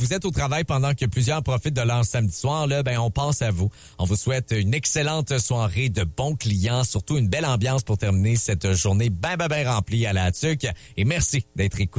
Vous êtes au travail pendant que plusieurs profitent de leur samedi soir, là, ben, on pense à vous. On vous souhaite une excellente soirée, de bons clients, surtout une belle ambiance pour terminer cette journée bien remplie à la TUC. Et merci d'être écouté.